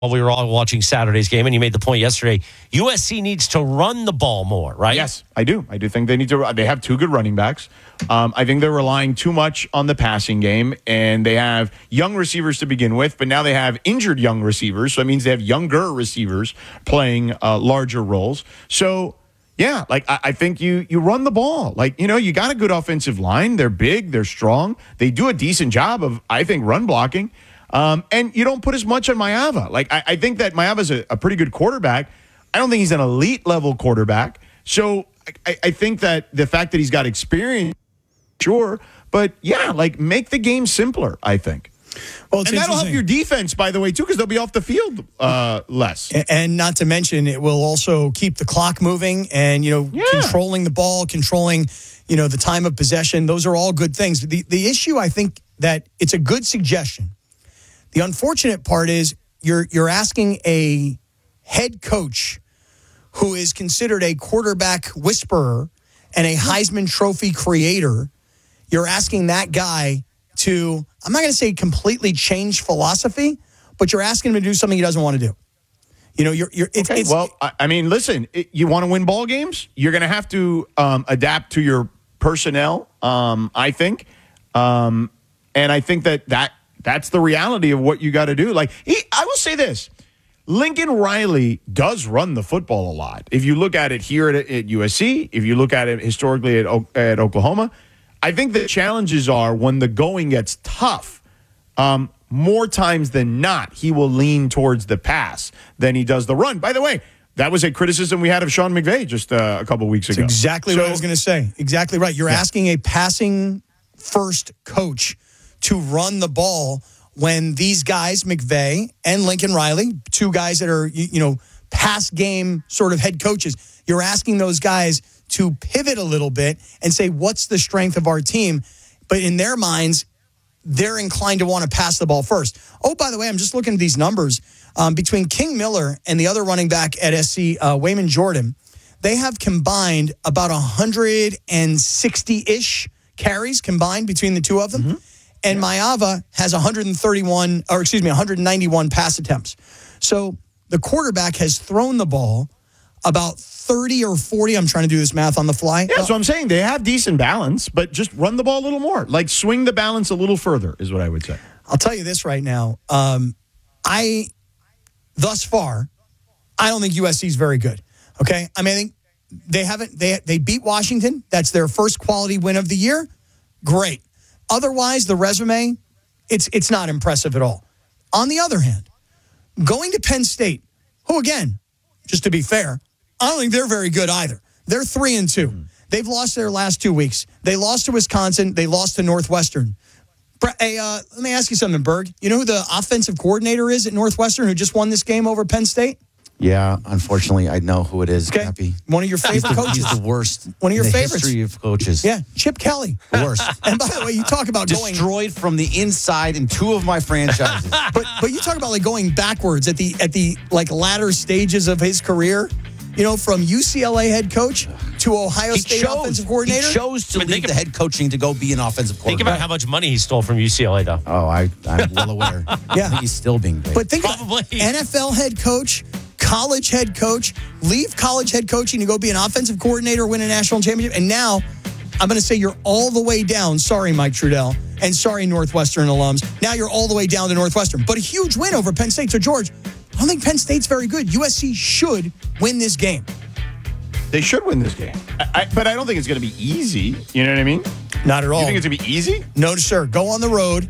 while we were all watching Saturday's game, and you made the point yesterday, USC needs to run the ball more, right? Yes, I do. I do think they need to. They have two good running backs. I think they're relying too much on the passing game, and they have young receivers to begin with, but now they have injured young receivers, so it means they have younger receivers playing larger roles. So, yeah, like I think you run the ball. Like, you got a good offensive line. They're big. They're strong. They do a decent job of, I think, run blocking. And you don't put as much on Maeva. Like, I think that Maeva's a pretty good quarterback. I don't think he's an elite level quarterback. So I think that the fact that he's got experience, sure. But, yeah, like, make the game simpler, I think. Well, and that'll help your defense, by the way, too, because they'll be off the field less. And not to mention, it will also keep the clock moving and, controlling the ball, controlling, the time of possession. Those are all good things. The issue, I think, that it's a good suggestion. The unfortunate part is you're asking a head coach who is considered a quarterback whisperer and a Heisman Trophy creator. You're asking that guy to, I'm not going to say completely change philosophy, but you're asking him to do something he doesn't want to do. Listen, you want to win ball games? You're going to have to adapt to your personnel, I think. And I think that's the reality of what you got to do. Like, I will say this. Lincoln Riley does run the football a lot. If you look at it here at USC, if you look at it historically at Oklahoma, I think the challenges are when the going gets tough, more times than not, he will lean towards the pass than he does the run. By the way, that was a criticism we had of Sean McVay just a couple weeks ago. That's exactly what I was going to say. Exactly right. You're asking a passing-first coach to run the ball when these guys, McVay and Lincoln Riley, two guys that are, pass game sort of head coaches, you're asking those guys to pivot a little bit and say, what's the strength of our team? But in their minds, they're inclined to want to pass the ball first. Oh, by the way, I'm just looking at these numbers. Between King Miller and the other running back at SC, Wayman Jordan, they have combined about 160-ish carries combined between the two of them. Mm-hmm. And Maeva has 191 pass attempts. So the quarterback has thrown the ball about 30 or 40. I'm trying to do this math on the fly. Yeah, so I'm saying they have decent balance, but just run the ball a little more. Like, swing the balance a little further is what I would say. I'll tell you this right now. Thus far, I don't think USC is very good. Okay? I mean, I think they beat Washington. That's their first quality win of the year. Great. Otherwise, the resume, it's not impressive at all. On the other hand, going to Penn State, who, again, just to be fair, I don't think they're very good either. They're 3-2. They've lost their last 2 weeks. They lost to Wisconsin. They lost to Northwestern. Hey, let me ask you something, Berg. You know who the offensive coordinator is at Northwestern who just won this game over Penn State? Yeah, unfortunately, I know who it is. Okay. Cappy. One of your favorite coaches. He's the worst. One of your favorites. History of coaches. Yeah, Chip Kelly. The worst. And by the way, you talk about destroyed from the inside in two of my franchises. but you talk about like going backwards at the like latter stages of his career. From UCLA head coach to Ohio State offensive coordinator. He chose to leave the head coaching to go be an offensive coordinator. Think about how much money he stole from UCLA, though. Oh, I'm well aware. Yeah. I think he's still being paid. But think about NFL head coach, college head coach, leave college head coaching to go be an offensive coordinator, win a national championship. And now I'm going to say you're all the way down. Sorry, Mike Trudell. And sorry, Northwestern alums. Now you're all the way down to Northwestern. But a huge win over Penn State. So, George, I don't think Penn State's very good. USC should win this game. They should win this game. But I don't think it's going to be easy. You know what I mean? Not at all. You think it's going to be easy? No, sir. Go on the road.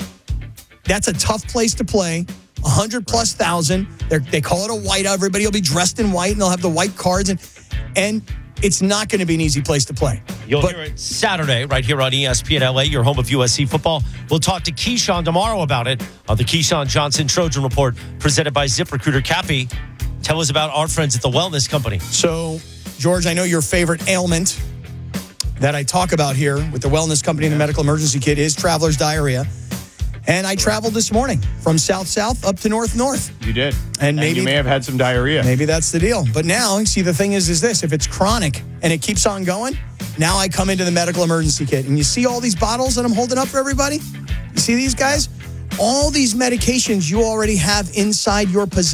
That's a tough place to play. 100+ thousand. They call it a whiteout. Everybody will be dressed in white, and they'll have the white cards. And it's not going to be an easy place to play. You'll hear it Saturday right here on ESPN LA, your home of USC football. We'll talk to Keyshawn tomorrow about it on the Keyshawn Johnson Trojan Report presented by ZipRecruiter. Cappy, tell us about our friends at the Wellness Company. So, George, I know your favorite ailment that I talk about here with the Wellness Company and the medical emergency kit is traveler's diarrhea. And I traveled this morning from south-south up to north-north. You did. And maybe you may have had some diarrhea. Maybe that's the deal. But now, see, the thing is this. If it's chronic and it keeps on going, now I come into the medical emergency kit. And you see all these bottles that I'm holding up for everybody? You see these guys? all these medications you already have inside your possession.